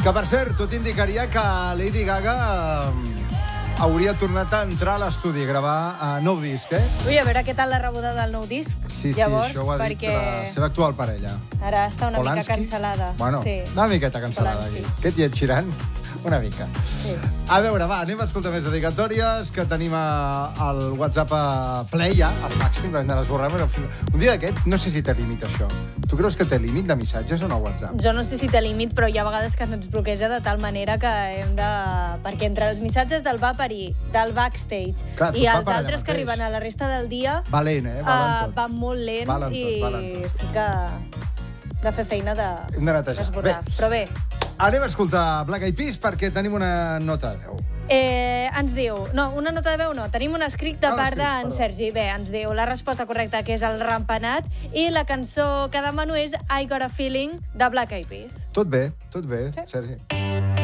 Que, per cert, tot indicaria que Lady Gaga hauria tornat a entrar a l'estudi a gravar nou disc, Ui, a veure què tal la rebuda del nou disc. Sí, llavors, això ho ha dit la seva actual parella. Ara està una mica cancel·lada. Bueno, sí. una miqueta cancel·lada aquí. Què et Sheeran? Una mica. Sí. A veure, va, anem a escoltar més dedicatòries, que tenim el WhatsApp a play ja, al màxim, l'hem de l'esborrar. Un dia d'aquests, no sé si té límit això. Tu creus que té límit de missatges o no, WhatsApp? Jo no sé si té límit, però hi ha vegades que ens bloqueja de tal manera que hem de... Perquè entre els missatges del Vapari, del backstage, clar, i els altres que arriben a la resta del dia... Valen, valen tots. Van molt lent valen i sí que de fer feina de... Hem de netejar. Bé. Però bé. Anem a escoltar Black Eyed Peas perquè tenim una nota de veu. Ens diu... No, una nota de veu no. Tenim un escrit de part d'en Sergi. Bé, ens diu la resposta correcta, que és el Rampanat, i la cançó que demano és I Got a Feeling, de Black Eyed Peas. Tot bé, sí. Sergi.